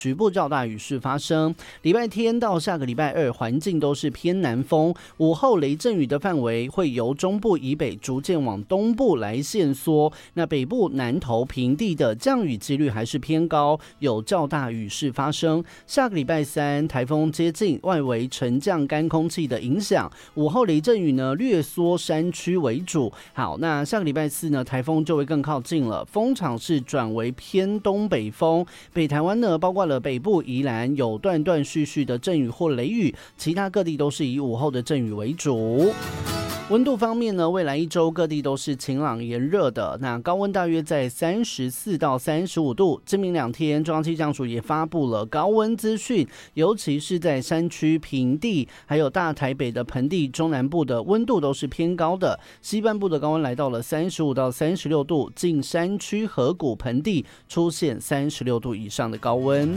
局部较大雨势发生。礼拜天到下个礼拜二，环境都是偏南风，午后雷阵雨的范围会由中部以北逐渐往东部来限缩。那北部南投平地的降雨几率还是偏高，有较大雨势发生。下个礼拜三，台风接近，外围沉降干空气的影响，午后雷阵雨呢略缩山区为主。好，那下个礼拜四呢，台风就会更靠近了，风场是转为偏东北风，北台湾呢包括了北部宜兰有断断续续的阵雨或雷雨，其他各地都是以午后的阵雨为主。温度方面呢，未来一周各地都是晴朗炎热的，那高温大约在34到35度。今明2天，中央气象署也发布了高温资讯，尤其是在山区、平地，还有大台北的盆地、中南部的温度都是偏高的。西半部的高温来到了35到36度，近山区、河谷、盆地出现36度以上的高温。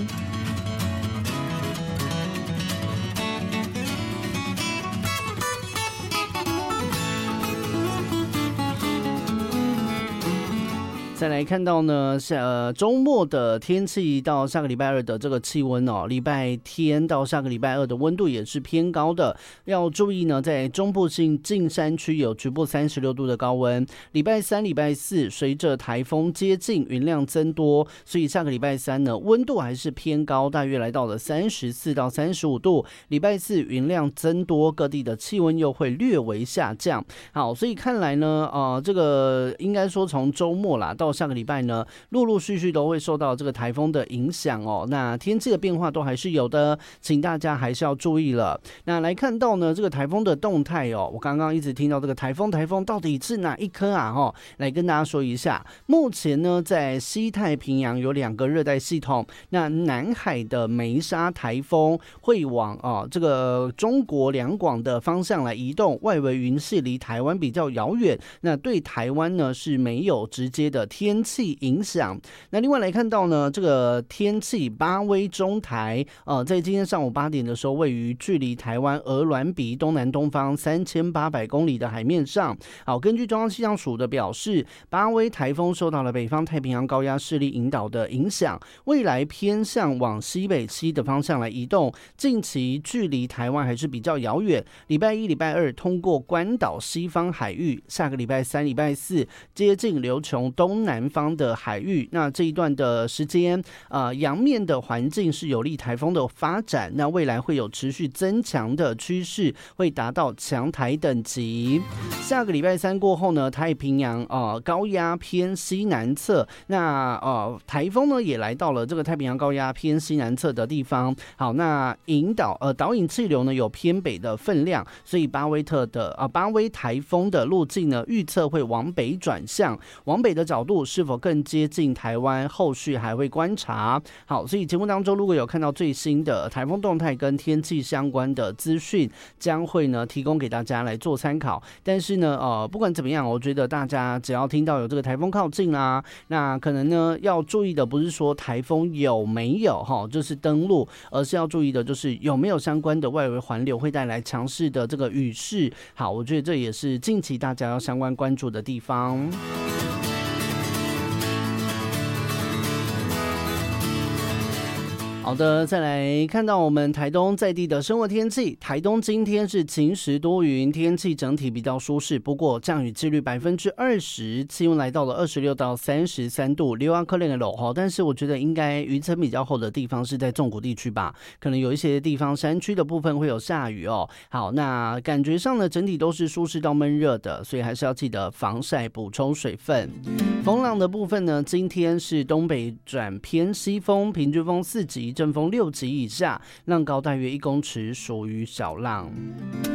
再来看到呢，周末的天气到下个礼拜二的这个气温哦，礼拜天到下个礼拜二的温度也是偏高的，要注意呢，在中部近山区有局部36度的高温。礼拜三、礼拜四随着台风接近，云量增多，所以下个礼拜三呢，温度还是偏高，大约来到了34到35度。礼拜四云量增多，各地的气温又会略微下降。好，所以看来呢，这个应该说从周末啦到下个礼拜呢，陆陆续续都会受到这个台风的影响哦。那天气的变化都还是有的，请大家还是要注意了。那来看到呢，这个台风的动态哦，我刚刚一直听到这个台风到底是哪一颗啊？来跟大家说一下，目前呢，在西太平洋有2个热带系统，那南海的梅沙台风会往这个中国两广的方向来移动，外围云系离台湾比较遥远，那对台湾呢是没有直接的天气影响。那另外来看到呢，这个天气巴威中台在今天上午8点的时候，位于距离台湾鹅銮鼻东南东方3800公里的海面上。好，根据中央气象署的表示，巴威台风受到了北方太平洋高压势力引导的影响，未来偏向往西北西的方向来移动，近期距离台湾还是比较遥远。礼拜一、礼拜二通过关岛西方海域，下个礼拜三、礼拜四接近琉球东南方的海域。那这一段的时间，洋面的环境是有利台风的发展，那未来会有持续增强的趋势，会达到强台等级。下个礼拜三过后呢，太平洋高压偏西南侧，那台风呢也来到了这个太平洋高压偏西南侧的地方。好，那导引气流呢有偏北的分量，所以巴威台风的路径呢预测会往北转向，往北的角度是否更接近台湾，后续还会观察。好，所以节目当中如果有看到最新的台风动态跟天气相关的资讯，将会呢提供给大家来做参考。但是呢不管怎么样，我觉得大家只要听到有这个台风靠近啦，那可能呢要注意的不是说台风有没有就是登陆，而是要注意的就是有没有相关的外围环流会带来强势的这个雨势。好，我觉得这也是近期大家要相关关注的地方。好的，再来看到我们台东在地的生活天气。台东今天是晴时多云，天气整体比较舒适，不过降雨几率20%，气温来到了26到33度，留阿克练的落后。但是我觉得应该云层比较厚的地方是在纵谷地区吧，可能有一些地方山区的部分会有下雨哦。好，那感觉上呢，整体都是舒适到闷热的，所以还是要记得防晒，补充水分。风浪的部分呢，今天是东北转偏西风，平均风4级，阵风6级以下，浪高大约1公尺，属于小浪。